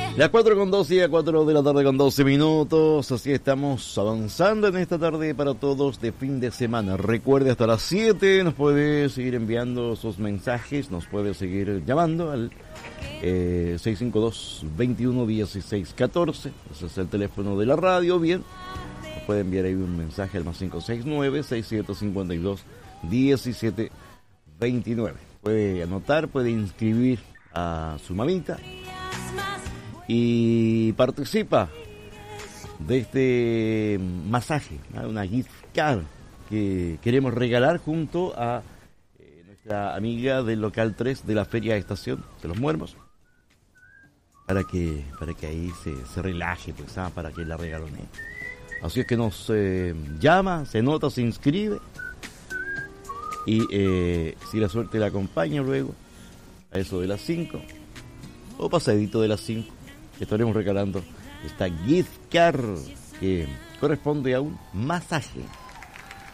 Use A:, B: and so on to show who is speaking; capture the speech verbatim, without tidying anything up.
A: Las cuatro con doce y a cuatro de la tarde con doce minutos. Así estamos avanzando en esta tarde para todos de fin de semana. Recuerde, hasta las siete nos puede seguir enviando sus mensajes, nos puede seguir llamando al eh, seis cinco dos, veintiuno dieciséis catorce. Ese es el teléfono de la radio. Bien, nos puede enviar ahí un mensaje al más cinco seis nueve, seis siete cinco dos, diecisiete veintinueve. Puede anotar, puede inscribir a su mamita y participa de este masaje, ¿no? Una gift card que queremos regalar junto a eh, nuestra amiga del local tres de la Feria Estación de los Muermos, para que para que ahí se, se relaje, pues, ¿ah? Para que la regalone. Así es que nos eh, llama, se nota, se inscribe y eh, si la suerte la acompaña luego a eso de las cinco o pasadito de las cinco, estaremos regalando esta gift card que corresponde a un masaje.